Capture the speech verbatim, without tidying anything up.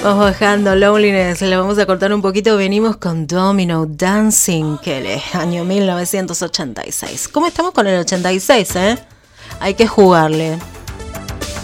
Vamos bajando Loneliness, le vamos a cortar un poquito. Venimos con Domino Dancing, que es año mil novecientos ochenta y seis. ¿Cómo estamos con el ochenta y seis, eh? Hay que jugarle.